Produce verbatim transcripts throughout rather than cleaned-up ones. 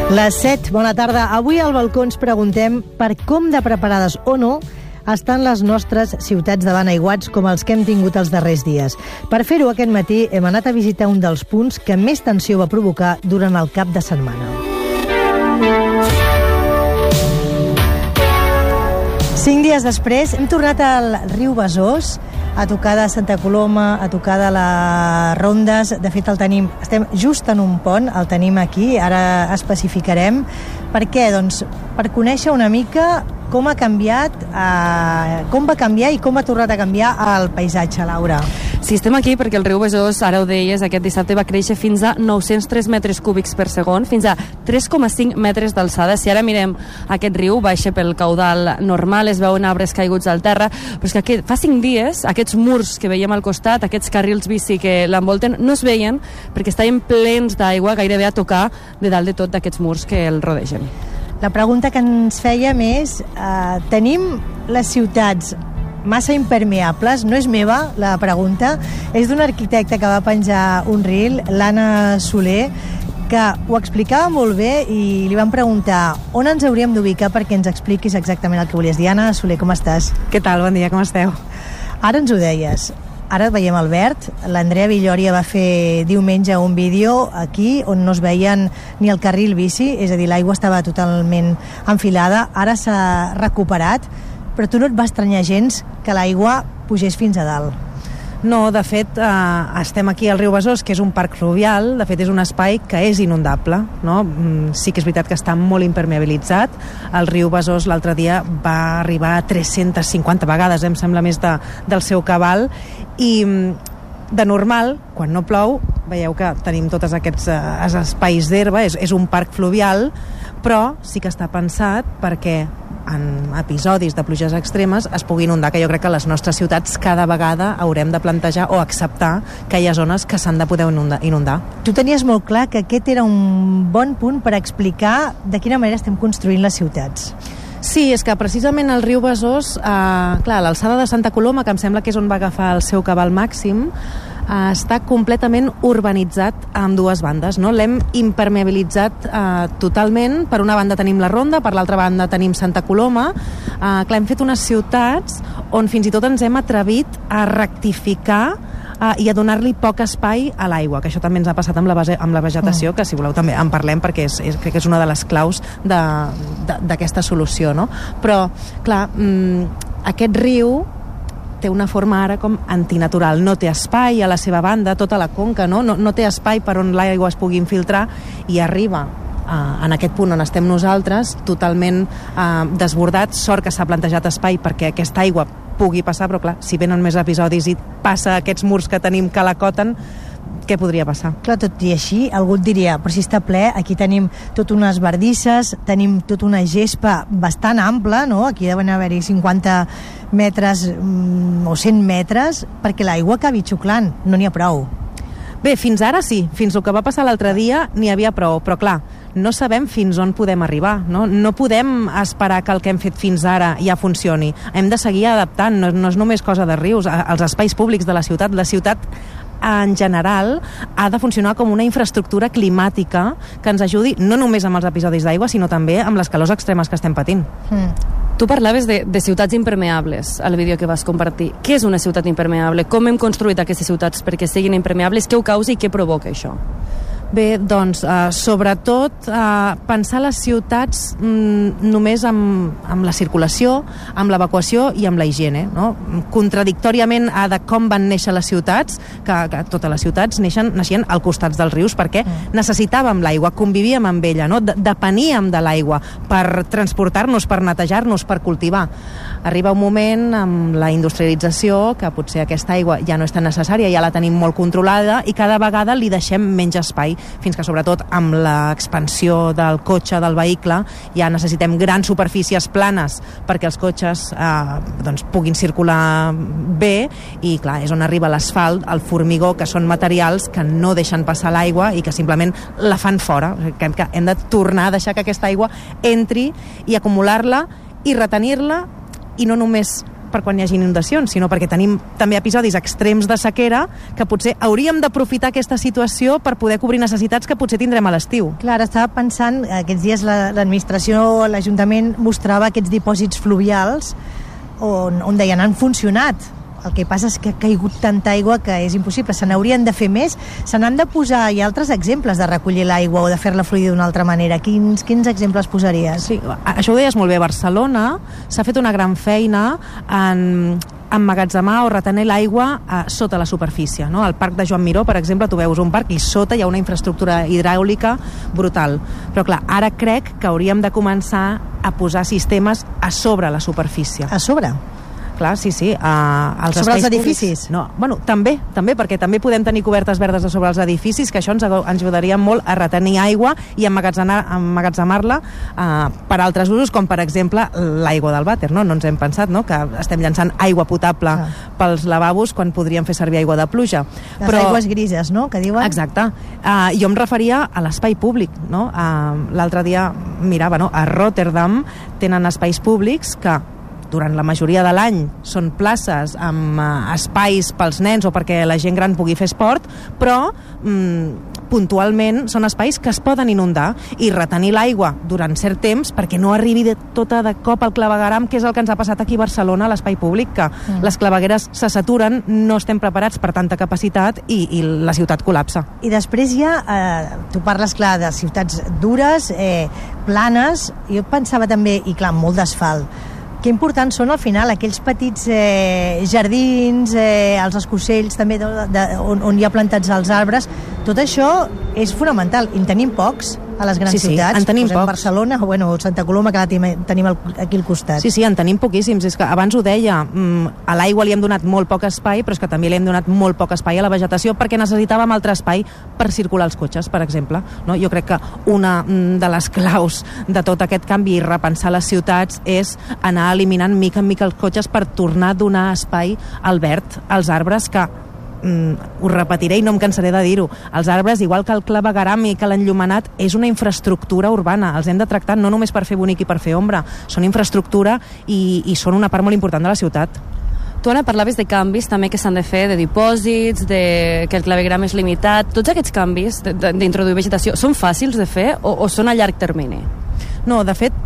Les set, bona tarda. Avui al balcó ens preguntem per com de preparades o no estan les nostres ciutats davant aiguats com els que hem tingut els darrers dies. Per fer-ho aquest matí hem anat a visitar un dels punts que més tensió va provocar durant el cap de setmana. Cinc dies després hem tornat al riu Besòs, a tocar de Santa Coloma, a tocar de les Rondes. De fet, el tenim, estem just en un pont, el tenim aquí, ara especificarem. Per què? Doncs per conèixer una mica com ha canviat, eh, com va canviar i com ha tornat a canviar el paisatge, Laura. Sí, estem aquí perquè el riu Besòs, ara ho deies, aquest dissabte va créixer fins a nou-cents tres metres cúbics per segon, fins a tres coma cinc metres d'alçada. Si ara mirem aquest riu, baixa pel caudal normal, es veuen arbres caiguts al terra, però és que aquest, fa cinc dies aquests murs que veiem al costat, aquests carrils bici que l'envolten, no es veien perquè estaven plens d'aigua, gairebé a tocar de dalt de tot d'aquests murs que el rodegen. La pregunta que ens fèiem és, eh, tenim les ciutats massa impermeables? No és meva la pregunta, és d'un arquitecte que va penjar un reel, l'Anna Soler, que ho explicava molt bé i li vam preguntar on ens hauríem d'ubicar perquè ens expliquis exactament el que volies dir. Anna Soler, com estàs? Què tal? Bon dia, com esteu? Ara ens ho deies. Ara veiem el verd. L'Andrea Villòria va fer diumenge un vídeo aquí on no es veien ni el carril bici, és a dir, l'aigua estava totalment enfilada. Ara s'ha recuperat, però tu no et va estranyar gens que l'aigua pugés fins a dalt. No, de fet, eh, estem aquí al riu Besòs, que és un parc fluvial, de fet és un espai que és inundable, no? Sí que és veritat que està molt impermeabilitzat. El riu Besòs l'altre dia va arribar a tres-centes cinquanta vegades, em sembla més de, del seu cabal, i de normal, quan no plou, veieu que tenim tots aquests eh, espais d'herba, és, és un parc fluvial, però sí que està pensat perquè en episodis de pluges extremes es pugui inundar, que jo crec que les nostres ciutats cada vegada haurem de plantejar o acceptar que hi ha zones que s'han de poder inundar. Tu tenies molt clar que aquest era un bon punt per explicar de quina manera estem construint les ciutats. Sí, és que precisament el riu Besòs, eh, clar, a l'alçada de Santa Coloma, que em sembla que és on va agafar el seu cabal màxim, eh, està completament urbanitzat amb dues bandes, no? L'hem impermeabilitzat eh, totalment. Per una banda tenim la Ronda, per l'altra banda tenim Santa Coloma. Eh, clar, hem fet unes ciutats on fins i tot ens hem atrevit a rectificar Uh, i a donar-li poc espai a l'aigua, que això també ens ha passat amb la, base, amb la vegetació, mm. que si voleu també en parlem perquè és, és, crec que és una de les claus d'aquesta solució, no? Però, clar, mm, aquest riu té una forma ara com antinatural, no té espai a la seva banda, tota la conca, no? No, no té espai per on l'aigua es pugui infiltrar i arriba Uh, en aquest punt on estem nosaltres, totalment uh, desbordat. Sort que s'ha plantejat espai perquè aquesta aigua pugui passar, però clar, si venen més episodis i passa aquests murs que tenim que l'acoten, què podria passar? Clar, tot i així, algú et diria, però si està ple, aquí tenim tot unes bardisses, tenim tota una gespa bastant ampla, no? Aquí deuen haver-hi cinquanta metres mm, o cent metres, perquè l'aigua acabi xuclant, no n'hi ha prou. Bé, fins ara sí, fins el que va passar l'altre dia n'hi havia prou, però clar, no sabem fins on podem arribar, no? No podem esperar que el que hem fet fins ara ja funcioni. Hem de seguir adaptant, no, no és només cosa de rius, als espais públics de la ciutat. La ciutat en general ha de funcionar com una infraestructura climàtica que ens ajudi no només amb els episodis d'aigua, sinó també amb les calors extremes que estem patint. Mm. Tu parlaves de, de ciutats impermeables al vídeo que vas compartir. Què és una ciutat impermeable? Com hem construït aquestes ciutats perquè siguin impermeables? Què ho causa i què provoca això? Bé, doncs, eh, sobretot eh, pensar les ciutats mm, només amb, amb la circulació, amb l'evacuació i amb la higiene, no? Contradictòriament a de com van néixer les ciutats, que, que totes les ciutats neixen, naixien al costat dels rius perquè mm. necessitàvem l'aigua, convivíem amb ella, no? De, depeníem de l'aigua per transportar-nos, per netejar-nos, per cultivar. Arriba un moment amb la industrialització que potser aquesta aigua ja no és tan necessària, ja la tenim molt controlada i cada vegada li deixem menys espai, fins que sobretot amb l'expansió del cotxe, del vehicle, ja necessitem grans superfícies planes perquè els cotxes eh, doncs puguin circular bé i clar, és on arriba l'asfalt, el formigó, que són materials que no deixen passar l'aigua i que simplement la fan fora, que hem, que hem de tornar a deixar que aquesta aigua entri i acumular-la i retenir-la i no només per quan hi hagi inundacions, sinó perquè tenim també episodis extrems de sequera que potser hauríem d'aprofitar aquesta situació per poder cobrir necessitats que potser tindrem a l'estiu. Clar, estava pensant, aquests dies l'administració, l'Ajuntament mostrava aquests dipòsits fluvials on, on deien han funcionat. El que passa és que ha caigut tanta aigua que és impossible. Se n'haurien de fer més. Se n'han de posar, hi ha altres exemples de recollir l'aigua o de fer-la fluir d'una altra manera. Quins, quins exemples posaries? Sí, això ho deies molt bé. A Barcelona s'ha fet una gran feina en emmagatzemar o retenir l'aigua eh, sota la superfície. No? Al parc de Joan Miró, per exemple, tu veus un parc i sota hi ha una infraestructura hidràulica brutal. Però clar, ara crec que hauríem de començar a posar sistemes a sobre la superfície. A sobre? Clar, sí, sí. Uh, els sobre els edificis? Públics, no, bueno, també, també, perquè també podem tenir cobertes verdes a sobre els edificis, que això ens, ens ajudaria molt a retenir aigua i emmagatzemar-la uh, per altres usos, com per exemple l'aigua del vàter, no? No ens hem pensat, no?, que estem llançant aigua potable ah. pels lavabos quan podríem fer servir aigua de pluja. Les Però, aigües grises, no?, que diuen? Exacte. Uh, jo em referia a l'espai públic, no? Uh, l'altre dia mirava, no?, a Rotterdam tenen espais públics que durant la majoria de l'any són places amb uh, espais pels nens o perquè la gent gran pugui fer esport, però mm, puntualment són espais que es poden inundar i retenir l'aigua durant cert temps perquè no arribi de tota de cop al clavegueram, que és el que ens ha passat aquí a Barcelona a l'espai públic, que mm. les clavegueres se saturen, no estem preparats per tanta capacitat i, i la ciutat col·lapsa. I després ja, eh, tu parles, clar, de ciutats dures, eh, planes, jo pensava també, i clar, molt d'asfalt. Que importants són al final aquells petits eh, jardins, eh, els escocells també de, de, on, on hi ha plantats els arbres. Tot això és fonamental. I en tenim pocs a les grans sí, sí, ciutats. En tenim Posem pocs. Barcelona o bueno, Santa Coloma, que la tenim, tenim aquí al costat. Sí, sí, en tenim poquíssims. És que abans ho deia, a l'aigua li hem donat molt poc espai, però és que també li hem donat molt poc espai a la vegetació perquè necessitàvem altre espai per circular els cotxes, per exemple. No? Jo crec que una de les claus de tot aquest canvi i repensar les ciutats és anar eliminant mica en mica els cotxes per tornar a donar espai al verd, als arbres que Mm, ho repetiré i no em cansaré de dir-ho, els arbres, igual que el clavegueram i que l'enllumenat, és una infraestructura urbana, els hem de tractar no només per fer bonic i per fer ombra, són infraestructura i, i són una part molt important de la ciutat. Tu, Anna, parlaves de canvis també que s'han de fer, de dipòsits, de que el clavegueram és limitat. Tots aquests canvis d'introduir vegetació són fàcils de fer o, o són a llarg termini? No, de fet,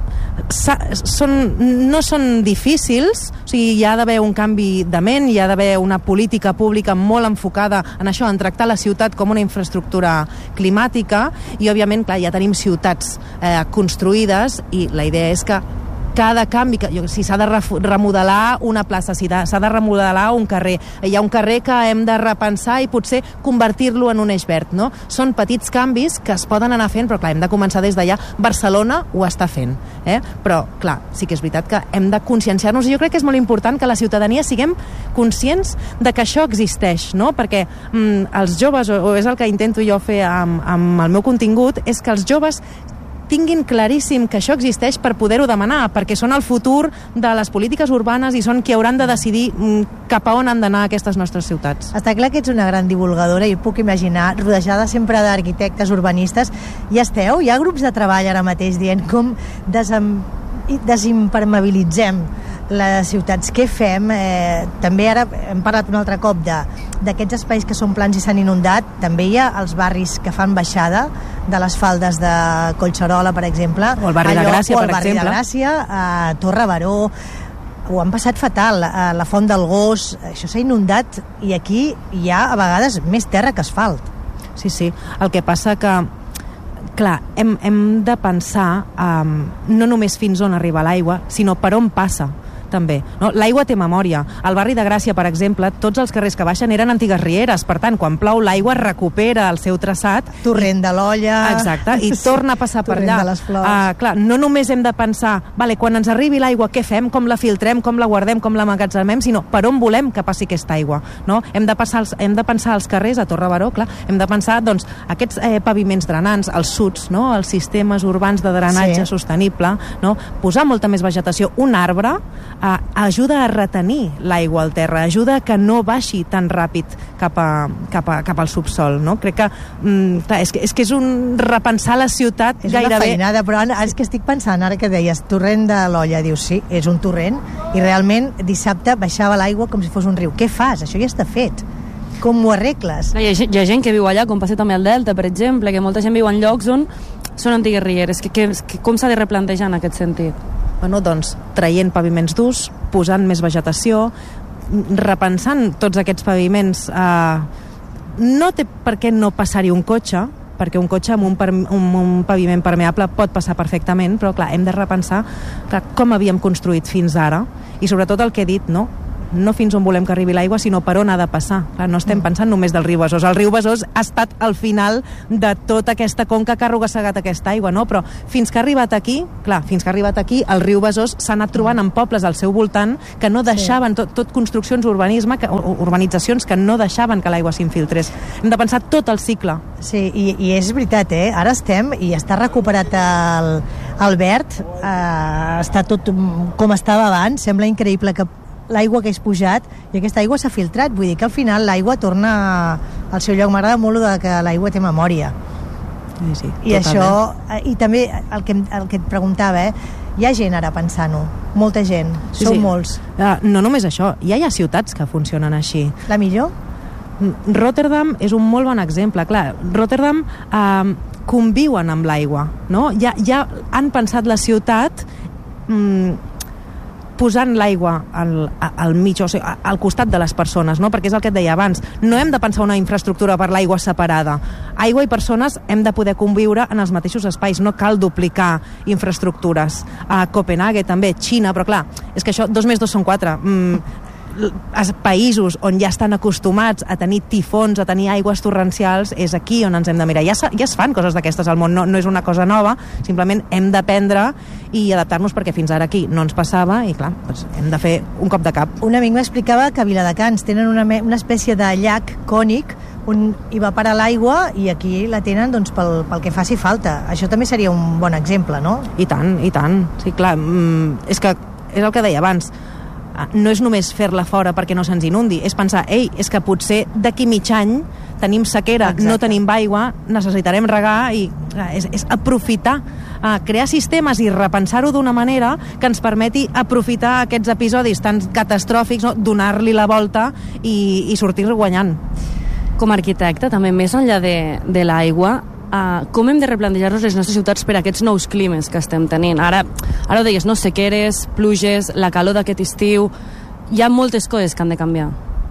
són, no són difícils, o sigui, hi ha d'haver un canvi de ment, hi ha d'haver una política pública molt enfocada en això, en tractar la ciutat com una infraestructura climàtica i, òbviament, clar, ja tenim ciutats eh, construïdes i la idea és que cada canvi, que, si s'ha de remodelar una plaça, si s'ha de remodelar un carrer, hi ha un carrer que hem de repensar i potser convertir-lo en un eix verd, no? Són petits canvis que es poden anar fent, però clar, hem de començar des d'allà. Barcelona ho està fent, eh? Però clar, sí que és veritat que hem de conscienciar-nos i jo crec que és molt important que la ciutadania siguem conscients de que això existeix, no? Perquè mm, els joves, o, o és el que intento jo fer amb, amb el meu contingut, és que els joves tinguin claríssim que això existeix per poder-ho demanar, perquè són el futur de les polítiques urbanes i són qui hauran de decidir cap a on han d'anar aquestes nostres ciutats. Està clar que ets una gran divulgadora i puc imaginar, rodejada sempre d'arquitectes urbanistes. Ja esteu? Hi ha grups de treball ara mateix dient com desem... desimpermeabilitzem les ciutats. Què fem? Eh, també ara hem parlat un altre cop de, d'aquests espais que són plans i s'han inundat. També hi ha els barris que fan baixada de les faldes de Collserola, per exemple. O el barri Allò, de Gràcia, o per el barri exemple. de Gràcia, a Torre Baró. Ho han passat fatal. A la Font del Gos, això s'ha inundat i aquí hi ha a vegades més terra que asfalt. Sí, sí. El que passa que clar, hem, hem de pensar um, no només fins on arriba l'aigua, sinó per on passa també. No? L'aigua té memòria. Al barri de Gràcia, per exemple, tots els carrers que baixen eren antigues rieres. Per tant, quan plou, l'aigua recupera el seu traçat. Torrent de l'Olla. Exacte, i torna a passar per allà. Torrent de les flors. Uh, clar, no només hem de pensar, vale, quan ens arribi l'aigua, què fem, com la filtrem, com la guardem, com l'emmagatzemem, sinó per on volem que passi aquesta aigua. No? Hem, de passar els, hem de pensar als carrers, a Torre Baró, clar, hem de pensar doncs, aquests eh, paviments drenants, els suds, no? Els sistemes urbans de drenatge sí. sostenible, no? Posar molta més vegetació, un arbre eh, ajuda a retenir l'aigua al terra, ajuda a que no baixi tan ràpid cap, a, cap, a, cap al subsol, no? Crec que, mm, clar, és que, és que és un repensar la ciutat és gairebé... És una feinada, però ara, és que estic pensant, ara que deies torrent de l'Olla, dius, sí, és un torrent, i realment dissabte baixava l'aigua com si fos un riu. Què fas? Això ja està fet. Com ho arregles? Hi ha, hi ha gent que viu allà, com passa també al Delta, per exemple, que molta gent viu en llocs on són antigues rieres. Que, que, que, com s'ha de replantejar en aquest sentit? Bueno, doncs, traient paviments durs, posant més vegetació, repensant tots aquests paviments. Eh, no té per què no passar-hi un cotxe, perquè un cotxe amb un, per, un, un paviment permeable pot passar perfectament, però clar, hem de repensar clar, com havíem construït fins ara, i sobretot el que he dit, no? no fins on volem que arribi l'aigua, sinó per on ha de passar. Clar, no estem pensant només del riu Besòs. El riu Besòs ha estat al final de tota aquesta conca que ha arrossegat aquesta aigua, no? Però fins que ha arribat aquí, clar, fins que ha arribat aquí, el riu Besòs s'ha anat trobant en pobles al seu voltant que no deixaven, tot, tot construccions, urbanisme, que, urbanitzacions que no deixaven que l'aigua s'infiltrés. Hem de pensar tot el cicle. Sí, i, i és veritat, eh? Ara estem, i està recuperat el, el verd, eh, està tot com estava abans, sembla increïble que l'aigua que és pujat, i aquesta aigua s'ha filtrat, vull dir que al final l'aigua torna al seu lloc. M'agrada molt de que l'aigua té memòria. Sí, sí, I totalment. Això, i també el que, el que et preguntava, eh? Hi ha gent ara pensant-ho, molta gent, sí, sou sí. molts. Uh, no només això, ja hi ha ciutats que funcionen així. La millor? Rotterdam és un molt bon exemple. Clar, Rotterdam uh, conviuen amb l'aigua, no? Ja, ja han pensat la ciutat um, posant l'aigua al, al mig, o sigui, al costat de les persones, no? Perquè és el que et deia abans, no hem de pensar una infraestructura per l'aigua separada. Aigua i persones hem de poder conviure en els mateixos espais, no cal duplicar infraestructures. A Copenhague també, Xina, però clar, és que això, dos més dos són quatre. Mm, els països on ja estan acostumats a tenir tifons, a tenir aigües torrencials, és aquí on ens hem de mirar. Ja, ja es fan coses d'aquestes al món, no, no és una cosa nova, simplement hem d'aprendre i adaptar-nos, perquè fins ara aquí no ens passava i clar, doncs hem de fer un cop de cap. Un amic m'explicava que a Viladecans tenen una, una espècie de llac cònic on hi va parar l'aigua i aquí la tenen doncs, pel, pel que faci falta. Això també seria un bon exemple, no? I tant, i tant. Sí, clar, mm, és que és el que deia abans, no és només fer-la fora perquè no se'ns inundi, és pensar, ei, és que potser d'aquí mig any tenim sequera, exacte, no tenim aigua, necessitarem regar i és, és aprofitar, uh, crear sistemes i repensar-ho d'una manera que ens permeti aprofitar aquests episodis tan catastròfics, no? Donar-li la volta i, i sortir guanyant. Com a arquitecte, també més enllà de, de l'aigua, Uh, com hem de replantejar-nos les nostres ciutats per a aquests nous climes que estem tenint? Ara, ara ho deies, no? Sequeres, pluges, la calor d'aquest estiu... Hi ha moltes coses que han de canviar.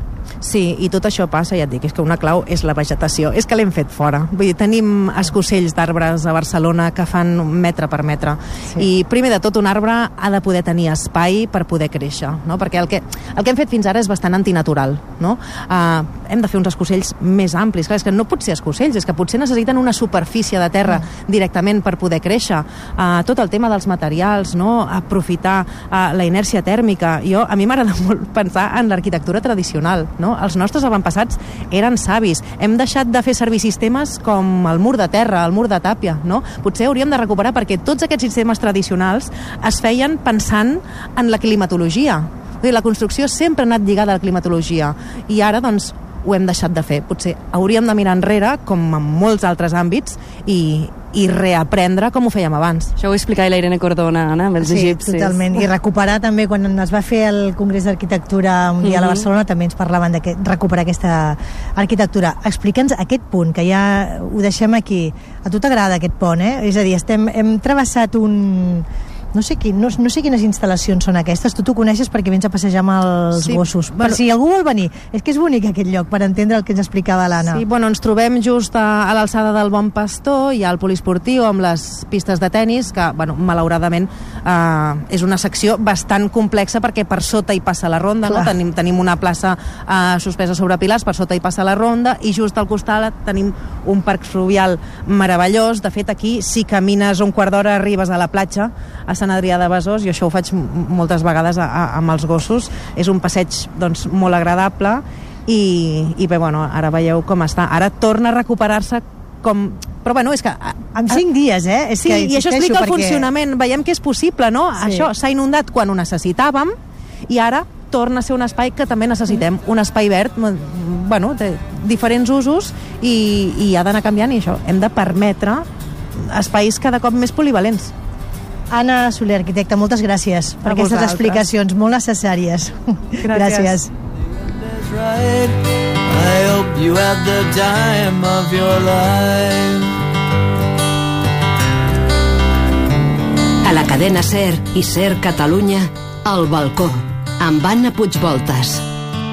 Sí, i tot això passa, ja et dic, és que una clau és la vegetació, és que l'hem fet fora. Vull dir, tenim escocells d'arbres a Barcelona que fan metre per metre. Sí. I primer de tot, un arbre ha de poder tenir espai per poder créixer, no? Perquè el que, el que hem fet fins ara és bastant antinatural, no? Uh, hem de fer uns escocells més amplis. Clar, és que no pot ser escocells, és que potser necessiten una superfície de terra mm. directament per poder créixer. Uh, tot el tema dels materials, no? Aprofitar uh, la inèrcia tèrmica. Jo, a mi m'agrada molt pensar en l'arquitectura tradicional, no? Els nostres avantpassats eren savis. Hem deixat de fer servir sistemes com el mur de terra, el mur de tàpia, no? Potser hauríem de recuperar, perquè tots aquests sistemes tradicionals es feien pensant en la climatologia. La construcció sempre ha anat lligada a la climatologia i ara, doncs, ho hem deixat de fer. Potser hauríem de mirar enrere, com en molts altres àmbits, i, i reaprendre com ho fèiem abans. Això ho explicava la Irene Cordona, Anna, amb els sí, egipcis. Sí, totalment. I recuperar també, quan es va fer el Congrés d'Arquitectura un dia mm-hmm. a la Barcelona, també ens parlaven de que, recuperar aquesta arquitectura. Explica'ns aquest punt, que ja ho deixem aquí. A tu t'agrada aquest pont, eh? És a dir, estem, hem travessat un... No sé, qui, no, no sé quines instal·lacions són aquestes. Tu t'ho coneixes perquè vens a passejar amb els sí, gossos. Per bueno, si algú vol venir. És que és bonic aquest lloc, per entendre el que ens explicava l'Anna. Sí, bueno, ens trobem just a, a l'alçada del Bon Pastor, hi ha el poliesportiu amb les pistes de tennis, que, bueno, malauradament eh, és una secció bastant complexa perquè per sota hi passa la ronda, no? Tenim, tenim una plaça eh, suspesa sobre pilars, per sota hi passa la ronda, i just al costat tenim un parc fluvial meravellós. De fet, aquí, si camines un quart d'hora, arribes a la platja, a Sant Adrià de Besòs, i això ho faig moltes vegades a, a, amb els gossos. És un passeig, doncs, molt agradable i, i bé, bueno, ara veieu com està. Ara torna a recuperar-se com... Però bueno, és que... En cinc dies, eh? És sí, que i això explica el perquè... funcionament. Veiem que és possible, no? Sí. Això s'ha inundat quan ho necessitàvem i ara torna a ser un espai que també necessitem, un espai verd, bueno, té diferents usos i, i ha d'anar canviant, i això, hem de permetre espais cada cop més polivalents. Anna Soler, arquitecta, moltes gràcies per aquestes explicacions molt necessàries. Gràcies. I hope you had the time of your life. A la cadena SER i SER Catalunya, El Balcó, amb Anna Puigvoltas.